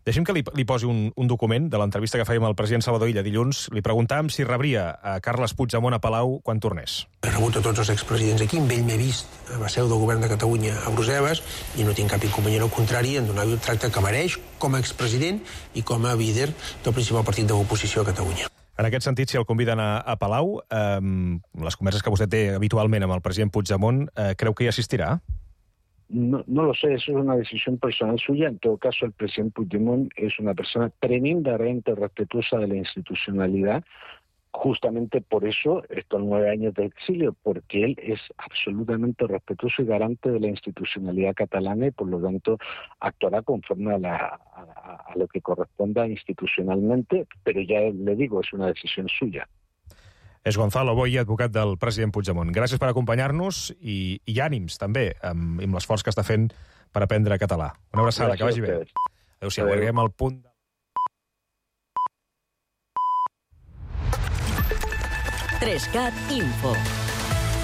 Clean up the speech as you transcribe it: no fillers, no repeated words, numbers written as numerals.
Deixi'm que li posi un document de l'entrevista que fèiem al president Salvador Illa dilluns. Li preguntàvem si rebria a Carles Puigdemont a Palau quan tornés. He rebut a tots els expresidents aquí, amb ell m'he vist a la seu del govern de Catalunya a Brussel·les i no tinc cap inconvenient, al contrari, en donar-li el tracte que mereix com a expresident i com a líder del principal partit de l'oposició a Catalunya. En aquest sentit, si el conviden a Palau, les converses que vostè té habitualment amb el president Puigdemont, creu que hi assistirà? No lo sé, eso es una decisión personal suya. En todo caso, el presidente Puigdemont es una persona tremendamente respetuosa de la institucionalidad. Justamente por eso estos 9 años de exilio, porque él es absolutamente respetuoso y garante de la institucionalidad catalana y por lo tanto actuará conforme a lo que corresponda institucionalmente, pero ya le digo, es una decisión suya. És Gonzalo Boye, advocat del president Puigdemont. Gràcies per acompanyar-nos i ànims, també, amb l'esforç que està fent per aprendre català. Una abraçada, que vagi bé. Adéu-siau, arribem al punt... Trescat Info.